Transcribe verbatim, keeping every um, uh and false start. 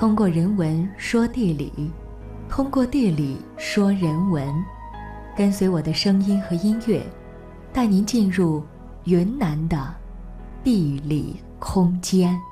通过人文说地理，通过地理说人文，跟随我的声音和音乐，带您进入云南的地理空间。